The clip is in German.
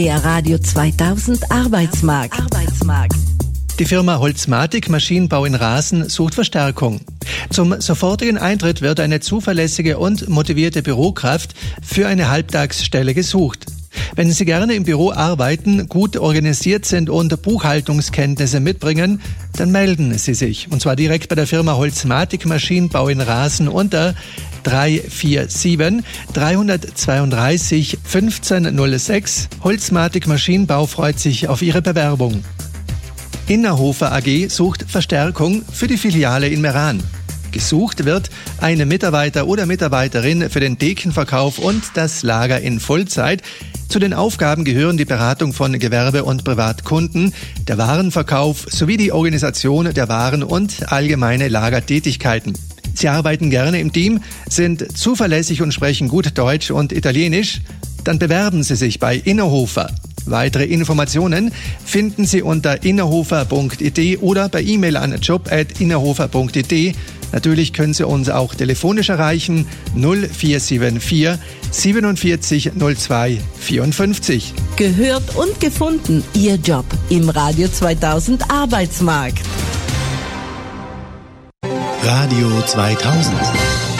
Der Radio 2000 Arbeitsmarkt. Die Firma Holzmatic Maschinenbau in Rasen sucht Verstärkung. Zum sofortigen Eintritt wird eine zuverlässige und motivierte Bürokraft für eine Halbtagsstelle gesucht. Wenn Sie gerne im Büro arbeiten, gut organisiert sind und Buchhaltungskenntnisse mitbringen, dann melden Sie sich. Und zwar direkt bei der Firma Holzmatic Maschinenbau in Rasen unter 347 332 1506. Holzmatic Maschinenbau freut sich auf Ihre Bewerbung. Innerhofer AG sucht Verstärkung für die Filiale in Meran. Gesucht wird eine Mitarbeiter oder Mitarbeiterin für den Thekenverkauf und das Lager in Vollzeit. Zu den Aufgaben gehören die Beratung von Gewerbe- und Privatkunden, der Warenverkauf sowie die Organisation der Waren und allgemeine Lagertätigkeiten. Sie arbeiten gerne im Team, sind zuverlässig und sprechen gut Deutsch und Italienisch. Dann bewerben Sie sich bei Innerhofer. Weitere Informationen finden Sie unter innerhofer.it oder per E-Mail an job@innerhofer.it. Natürlich können Sie uns auch telefonisch erreichen 0474 47 02 54. Gehört und gefunden, Ihr Job im Radio 2000 Arbeitsmarkt. Radio 2000.